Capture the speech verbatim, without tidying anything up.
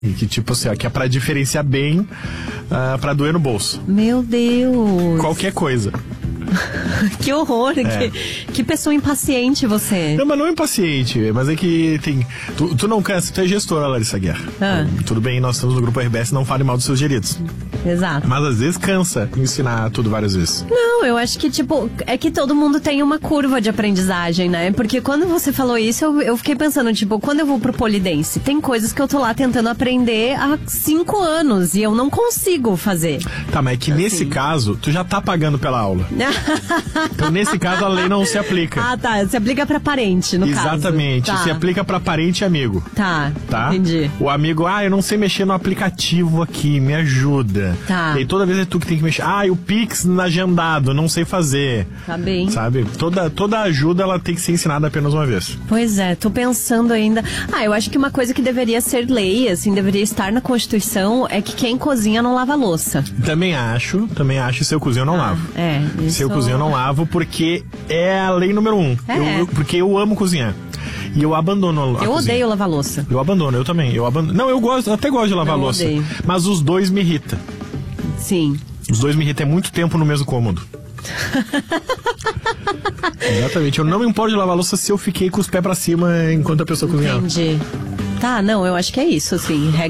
E que tipo assim, ó, que é pra diferenciar bem, uh, pra doer no bolso. Meu Deus. Qualquer coisa. Que horror, É. que, que pessoa impaciente você. Não, mas não é impaciente, mas é que tem... Tu, tu não cansa, tu é gestora, Larissa Guerra. Ah. Tudo bem, nós estamos no Grupo R B S, não fale mal dos seus geridos. Exato. Mas às vezes cansa ensinar tudo várias vezes. Não, eu acho que, tipo, é que todo mundo tem uma curva de aprendizagem, né? Porque quando você falou isso, eu, eu fiquei pensando, tipo, quando eu vou pro polidense, tem coisas que eu tô lá tentando aprender há cinco anos e eu não consigo fazer. Tá, mas é que Assim. nesse caso, tu já tá pagando pela aula. Então, nesse caso, a lei não se aplica. Ah, tá. Se aplica pra parente, no caso. Exatamente. Tá. Se aplica pra parente e amigo. Tá, Tá? entendi. O amigo, ah, eu não sei mexer no aplicativo aqui, me ajuda. Tá. E aí, toda vez é tu que tem que mexer. Ah, e o Pix agendado, não sei fazer. Tá bem. Sabe? Toda, toda ajuda, ela tem que ser ensinada apenas uma vez. Pois é, tô pensando ainda. Ah, eu acho que uma coisa que deveria ser lei, assim, deveria estar na Constituição, é que quem cozinha não lava louça. Também acho, também acho, se eu cozinho eu não lavo. É, isso... Se eu cozinho eu não lavo, porque é a lei número um. É. Eu- eu- porque eu amo cozinhar. E eu abandono a Eu cozinha. odeio lavar louça. Eu abandono, eu também. Eu abandono. Não, eu gosto, eu até gosto de lavar Não, louça. odeio. Mas os dois me irritam. Sim. Os dois me irritam, é muito tempo no mesmo cômodo. Exatamente, eu não me importo de lavar louça se eu fiquei com os pés pra cima enquanto a pessoa cozinhava. Entendi. Tá, não, eu acho que é isso, assim.